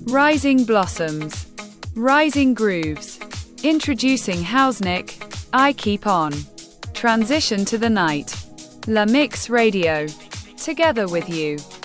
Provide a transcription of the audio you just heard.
Rising Blossoms. Rising Grooves. Introducing Hausnick, I Keep On. Transition to the Night. La Mix Radio. Together with you.